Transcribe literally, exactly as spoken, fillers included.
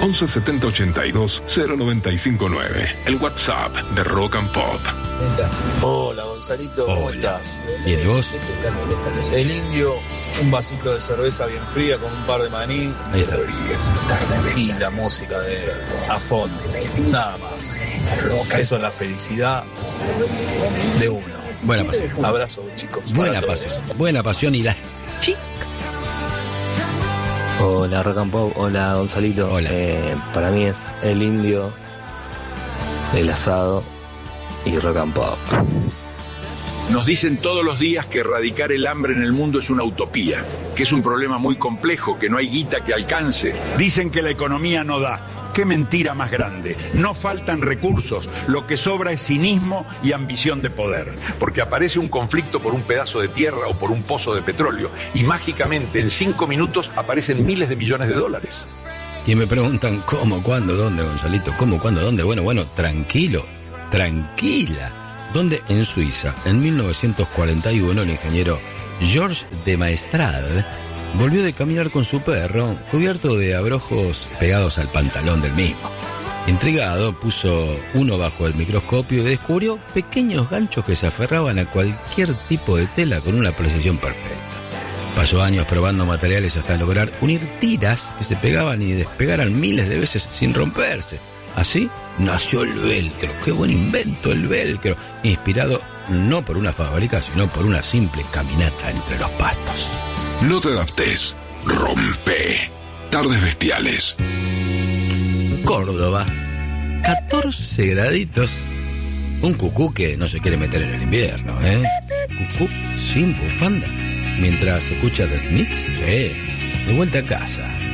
once setenta ochenta y dos cero noventa y cinco nueve. El WhatsApp de Rock and Pop. Hola, Gonzalito, ¿cómo Hola. estás? Bien, ¿y vos? El indio, un vasito de cerveza bien fría con un par de maní. Ahí está. Y la música de a fondo, nada más. Eso es la felicidad de uno. Buena pasión. Abrazo, chicos. Buena para todos. pasión. Buena pasión y las chicas. Hola Rock and Pop, hola Gonzalito. Hola. Eh, para mí es el indio, el asado y Rock and Pop. Nos dicen todos los días que erradicar el hambre en el mundo es una utopía, que es un problema muy complejo, que no hay guita que alcance. Dicen que la economía no da. ¡Qué mentira más grande! No faltan recursos, lo que sobra es cinismo y ambición de poder, porque aparece un conflicto por un pedazo de tierra o por un pozo de petróleo, y mágicamente en cinco minutos aparecen miles de millones de dólares. Y me preguntan cómo, cuándo, dónde, Gonzalito, cómo, cuándo, dónde. Bueno, bueno, tranquilo, tranquila. ¿Dónde? En Suiza. En mil novecientos cuarenta y uno, el ingeniero Georges de Maestrade volvió de caminar con su perro, cubierto de abrojos pegados al pantalón del mismo. Intrigado, puso uno bajo el microscopio y descubrió pequeños ganchos que se aferraban a cualquier tipo de tela con una precisión perfecta. Pasó años probando materiales hasta lograr unir tiras que se pegaban y despegaran miles de veces sin romperse. Así nació el velcro. ¡Qué buen invento el velcro! Inspirado no por una fábrica, sino por una simple caminata entre los pastos. No te adaptes. Rompe. Tardes bestiales. Córdoba, catorce graditos. Un cucú que no se quiere meter en el invierno, ¿eh? Cucú sin bufanda. Mientras escucha The Smiths, sí, de vuelta a casa.